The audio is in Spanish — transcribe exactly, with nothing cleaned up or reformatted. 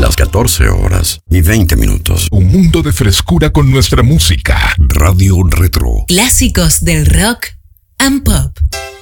las catorce horas y veinte minutos. Un mundo de frescura con nuestra música. Radio Retro. Clásicos del rock and pop.